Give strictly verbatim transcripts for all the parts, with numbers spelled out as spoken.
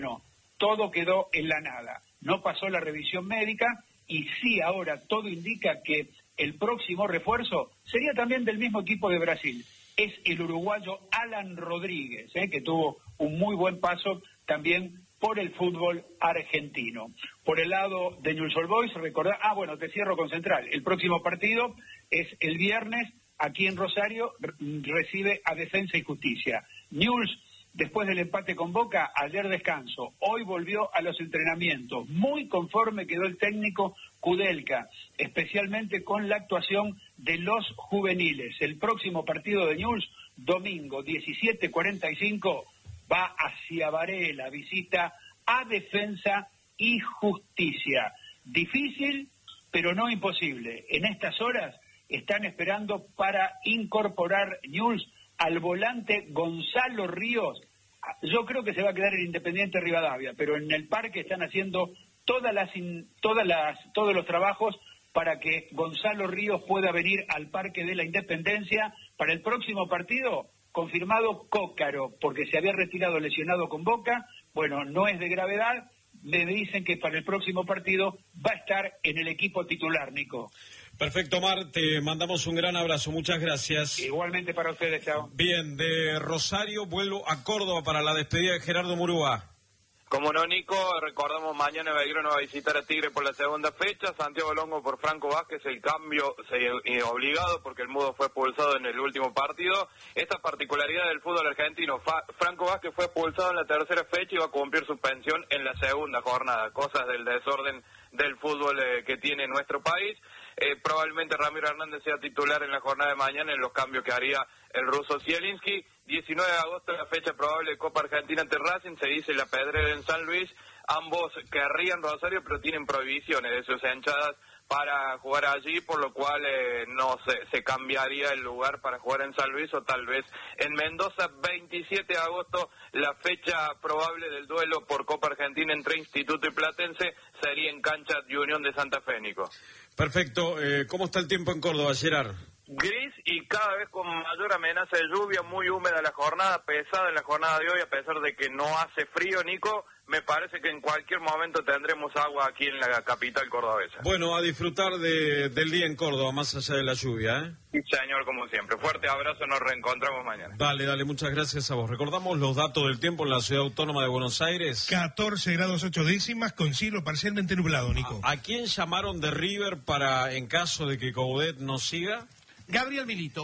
No, todo quedó en la nada. No pasó la revisión médica y sí, ahora todo indica que el próximo refuerzo sería también del mismo equipo de Brasil. Es el uruguayo Alan Rodríguez, ¿eh? que tuvo un muy buen paso también por el fútbol argentino. Por el lado de Newell's Old Boys, recordar, ah, bueno, te cierro con Central. El próximo partido es el viernes, aquí en Rosario, recibe a Defensa y Justicia. Newell's, después del empate con Boca, ayer descanso, hoy volvió a los entrenamientos. Muy conforme quedó el técnico Kudelka, especialmente con la actuación de los juveniles. El próximo partido de Newell's, domingo diecisiete cuarenta y cinco, va hacia Varela, visita a Defensa y Justicia. Difícil, pero no imposible. En estas horas están esperando para incorporar Newell's al volante Gonzalo Ríos. Yo creo que se va a quedar en Independiente Rivadavia, pero en el parque están haciendo todas las, todas las, todos los trabajos para que Gonzalo Ríos pueda venir al Parque de la Independencia para el próximo partido. Confirmado Cócaro, porque se había retirado lesionado con Boca. Bueno, no es de gravedad. Me dicen que para el próximo partido va a estar en el equipo titular, Nico. Perfecto, Omar, te mandamos un gran abrazo, muchas gracias. Igualmente para ustedes, chao. Bien, de Rosario vuelvo a Córdoba para la despedida de Gerardo Murúa. Como no, Nico, recordamos mañana Belgrano va a visitar a Tigre por la segunda fecha, Santiago Longo por Franco Vázquez, el cambio se, eh, obligado porque el Mudo fue expulsado en el último partido. Esta particularidad del fútbol argentino, Fa- Franco Vázquez fue expulsado en la tercera fecha y va a cumplir suspensión en la segunda jornada, cosas del desorden del fútbol eh, que tiene nuestro país. Eh, probablemente Ramiro Hernández sea titular en la jornada de mañana en los cambios que haría el ruso Zielinski. diecinueve de agosto, la fecha probable de Copa Argentina ante Racing, se dice La Pedrera en San Luis. Ambos querrían Rosario, pero tienen prohibiciones de sus hinchadas para jugar allí, por lo cual eh, no se, se cambiaría el lugar para jugar en San Luis o tal vez en Mendoza. veintisiete de agosto, la fecha probable del duelo por Copa Argentina entre Instituto y Platense sería en cancha de Unión de Santa Fe, Nico. Perfecto, eh, ¿cómo está el tiempo en Córdoba, Gerard? Gris y cada vez con mayor amenaza de lluvia, muy húmeda la jornada, pesada en la jornada de hoy, a pesar de que no hace frío, Nico. Me parece que en cualquier momento tendremos agua aquí en la capital cordobesa. Bueno, a disfrutar de, del día en Córdoba, más allá de la lluvia, ¿eh? Sí, señor, como siempre. Fuerte abrazo, nos reencontramos mañana. Dale, dale, muchas gracias a vos. Recordamos los datos del tiempo en la Ciudad Autónoma de Buenos Aires. catorce grados ocho décimas con cielo parcialmente nublado, Nico. ¿A, a quién llamaron de River para, en caso de que Coudet no siga? Gabriel Milito,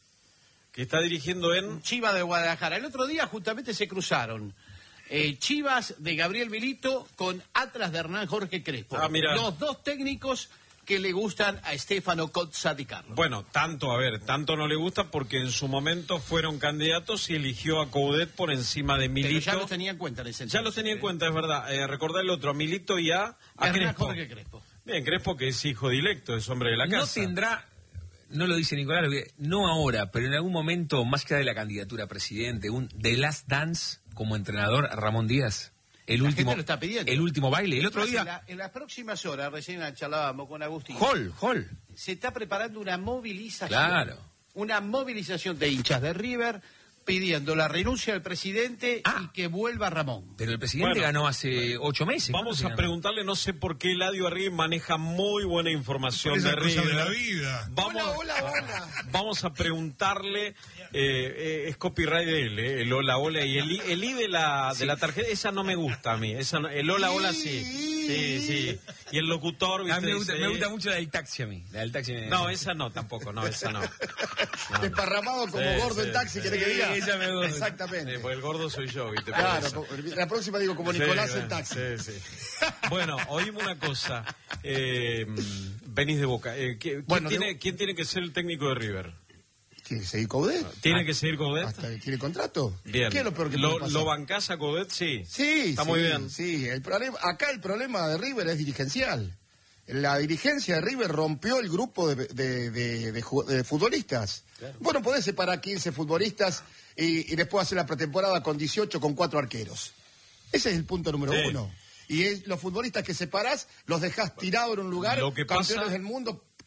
Que está dirigiendo en... Chivas de Guadalajara. El otro día justamente se cruzaron eh, Chivas de Gabriel Milito con Atlas de Hernán Jorge Crespo. Ah, mira. Los dos técnicos que le gustan a Stefano Cozza di Carlo. Bueno, tanto, a ver, tanto no le gusta porque en su momento fueron candidatos y eligió a Coudet por encima de Milito. Pero ya los tenía en cuenta en ese entonces. Ya los tenía en cuenta, es verdad. Eh, recordar el otro, a Milito y a, a Hernán Crespo. Jorge Crespo. Bien, Crespo que es hijo directo, es hombre de la casa. No tendrá, no lo dice Nicolás, no ahora, pero en algún momento, más que de la candidatura a presidente, un The Last Dance como entrenador a Ramón Díaz. El La último, gente lo está pidiendo. el último baile. El otro En, día, la- en las próximas horas, recién charlábamos con Agustín, Hall, Hall. se está preparando una movilización. Claro. Una movilización de hinchas de River pidiendo la renuncia del presidente Ah. y que vuelva Ramón. Pero el presidente Bueno, ganó hace ocho meses. Vamos a ¿Cuánto preguntarle, no sé por qué Eladio Arriba maneja muy buena información Esa de cosa River. de la vida. Vamos, Hola, hola, hola. vamos a preguntarle, eh, eh, es copyright de él, eh, el hola, hola, y el, i- el I de la, de la tarjeta, esa no me gusta a mí, esa no- el hola, hola sí, sí, sí, y el locutor, ganó? A ¿viste? mí me gusta, Dice, me gusta mucho la del taxi a mí. La del taxi me- no, esa no, tampoco, no, esa no. No. Desparramado como Sí, gordo sí. en taxi, ¿querés que diga? Sí, ella me gusta. Exactamente. Sí, porque el gordo soy yo, ¿viste? Por Claro, eso. co- la próxima digo como Sí, Nicolás bueno, en taxi. sí, sí. Bueno, oímos una cosa. Eh, venís de Boca. Eh, ¿quién, Bueno, tiene, de- ¿Quién tiene que ser el técnico de River? ¿Quiere seguir Coudet? ¿Tiene que seguir Coudet? ¿Hasta que tiene contrato? Bien. ¿Qué es lo peor que ¿Lo, puede pasar? ¿Lo bancás a Coudet? Sí. Sí, Está sí, muy bien. Sí, el problema, acá el problema de River es dirigencial. La dirigencia de River rompió el grupo de, de, de, de ju- de futbolistas. Bueno, podés separar quince futbolistas y, y después hacer la pretemporada con dieciocho, con cuatro arqueros. Ese es el punto número Sí. uno. Y es, los futbolistas que separás los dejás tirados en un lugar, Lo que campeones pasa- del mundo,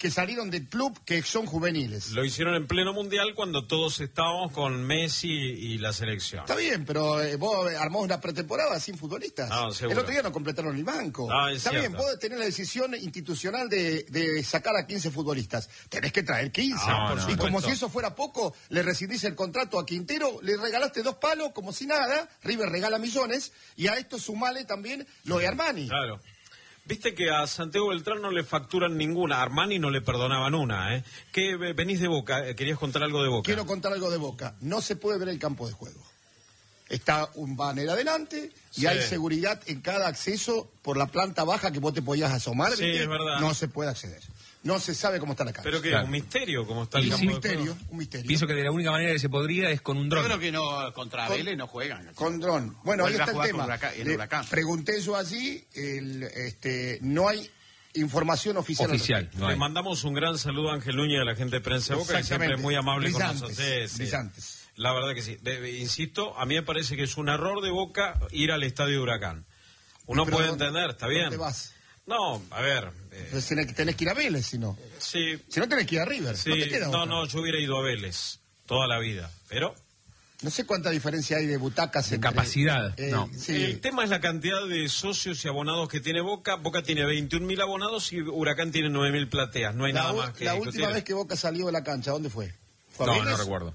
que salieron del club que son juveniles. Lo hicieron en pleno mundial cuando todos estábamos con Messi y la selección. Está bien, pero eh, vos armás una pretemporada sin futbolistas. No, el otro día no completaron el banco. No, es Está cierto. bien, vos tenés la decisión institucional de, de sacar a quince futbolistas. Tenés que traer quince. No, por y supuesto. como si eso fuera poco, le rescindís el contrato a Quintero, le regalaste dos palos como si nada, River regala millones, y a esto sumale también lo de Armani. Claro. Viste que a Santiago Beltrán no le facturan ninguna, a Armani no le perdonaban una, ¿eh? Que venís de Boca, ¿querías contar algo de Boca? Quiero contar algo de Boca. No se puede ver el campo de juego. Está un banner adelante y Sí. hay seguridad en cada acceso por la planta baja que vos te podías asomar. Sí, ¿viste? es verdad. No se puede acceder. No se sabe cómo está la cancha. Pero que Claro. un misterio como está el Y campo sí, de un misterio, juego. un misterio. Pienso que de la única manera que se podría es con un Yo dron. creo que no, contra Con- Vélez no juegan. Con dron. Bueno, ahí Vuelve a está el jugar tema. con Huracán- el Le Huracán. Pregunté yo allí, el, este, no hay información oficial. al Oficial, respecto. no Le hay. mandamos un gran saludo a Ángel Núñez, a la gente de prensa de Boca, que siempre es muy amable Brillantes, con nosotros. Sí, sí. brillantes. La verdad que sí. De- de- insisto, a mí me parece que es un error de Boca ir al estadio de Huracán. Uno Pero puede ¿dónde- entender, está dónde bien. vas? No, a ver. eh, Entonces tenés, que- tenés que ir a Vélez, si no. sí, Si no, tenés que ir a River. sí. No te queda No, otra. no, yo hubiera ido a Vélez toda la vida. Pero No sé cuánta diferencia hay de butacas De entre- capacidad, eh, no. sí. el tema es la cantidad de socios y abonados que tiene Boca. Boca tiene veintiún mil abonados y Huracán tiene nueve mil plateas. No hay La, nada u- más que la discutir. última vez que Boca salió de la cancha, ¿dónde fue? ¿Fue a No, Vélez? no recuerdo.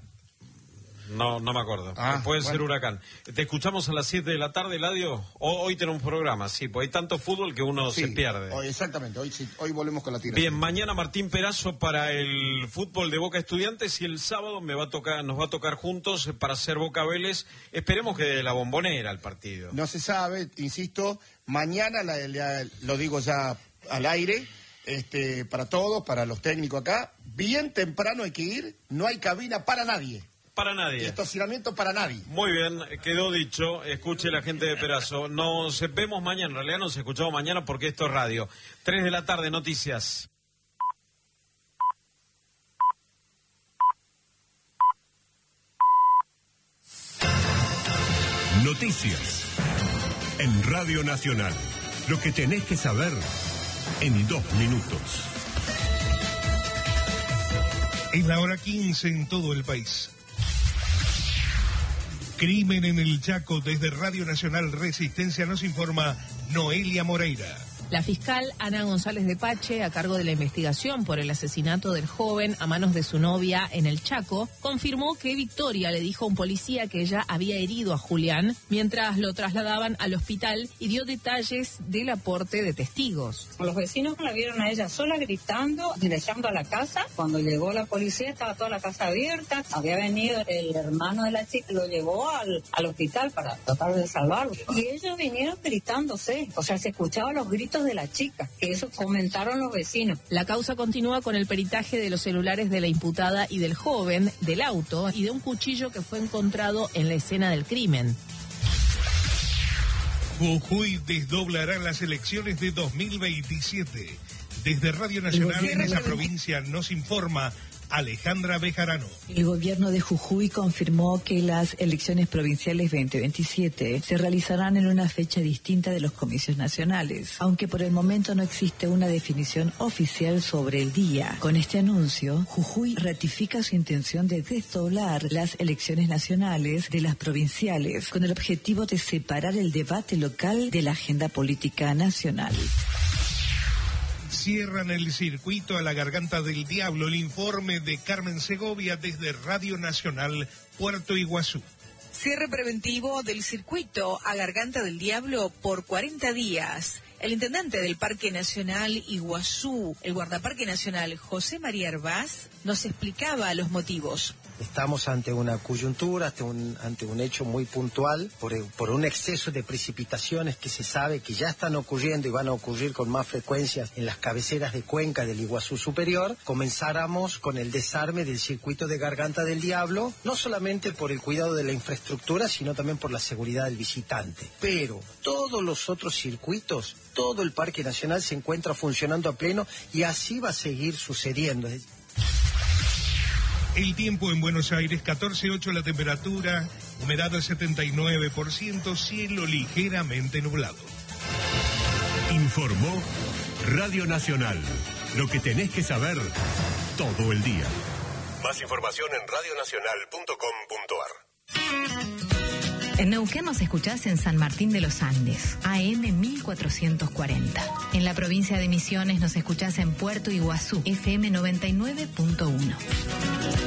No, no me acuerdo. Ah, Puede ser bueno. Huracán. Te escuchamos a las siete de la tarde, Eladio. O- hoy tenemos programa, sí, porque hay tanto fútbol que uno Sí, se pierde. Hoy, exactamente, hoy, sí, hoy volvemos con la tira. Bien, mañana Martín Perazo para el fútbol de Boca Estudiantes y el sábado me va a tocar, nos va a tocar juntos para hacer Boca Vélez. Esperemos que de la bombonera el partido. No se sabe, insisto, mañana, la- la- lo digo ya al aire, este, para todos, para los técnicos acá, bien temprano hay que ir, no hay cabina para nadie. Para Y nadie. estacionamiento para nadie. Muy bien, quedó dicho. Escuche la gente de Perazo. Nos vemos mañana. En realidad nos escuchamos mañana porque esto es radio. Tres de la tarde, noticias. Noticias. En Radio Nacional. Lo que tenés que saber en dos minutos. Es la hora quince en todo el país. Crimen en el Chaco. Desde Radio Nacional Resistencia nos informa Noelia Moreira. La fiscal Ana González de Pache, a cargo de la investigación por el asesinato del joven a manos de su novia en el Chaco, confirmó que Victoria le dijo a un policía que ella había herido a Julián mientras lo trasladaban al hospital y dio detalles del aporte de testigos. Los vecinos la vieron a ella sola gritando, direccionando a la casa. Cuando llegó la policía estaba toda la casa abierta. Había venido el hermano de la chica, lo llevó al, al hospital para tratar de salvarlo. Y ellos vinieron gritándose, o sea, se escuchaban los gritos de la chica, que eso comentaron los vecinos. La causa continúa con el peritaje de los celulares de la imputada y del joven, del auto y de un cuchillo que fue encontrado en la escena del crimen. Jujuy desdoblará las elecciones de dos mil veintisiete. Desde Radio Nacional en esa provincia nos informa Alejandra Bejarano. El gobierno de Jujuy confirmó que las elecciones provinciales veinte veintisiete se realizarán en una fecha distinta de los comicios nacionales, aunque por el momento no existe una definición oficial sobre el día. Con este anuncio, Jujuy ratifica su intención de desdoblar las elecciones nacionales de las provinciales, con el objetivo de separar el debate local de la agenda política nacional. Cierran el circuito a la Garganta del Diablo. El informe de Carmen Segovia desde Radio Nacional Puerto Iguazú. Cierre preventivo del circuito a Garganta del Diablo por cuarenta días. El intendente del Parque Nacional Iguazú, el guardaparque nacional José María Herbaz, nos explicaba los motivos. Estamos ante una coyuntura, ante un, ante un hecho muy puntual, por, por un exceso de precipitaciones que se sabe que ya están ocurriendo y van a ocurrir con más frecuencia en las cabeceras de cuenca del Iguazú Superior. Comenzáramos con el desarme del circuito de Garganta del Diablo, no solamente por el cuidado de la infraestructura, sino también por la seguridad del visitante. Pero todos los otros circuitos, todo el Parque Nacional se encuentra funcionando a pleno y así va a seguir sucediendo. El tiempo en Buenos Aires, catorce punto ocho la temperatura, humedad del setenta y nueve por ciento, cielo ligeramente nublado. Informó Radio Nacional. Lo que tenés que saber todo el día. Más información en radionacional punto com punto ar. En Neuquén nos escuchás en San Martín de los Andes, A M mil cuatrocientos cuarenta. En la provincia de Misiones nos escuchás en Puerto Iguazú, F M noventa y nueve punto uno.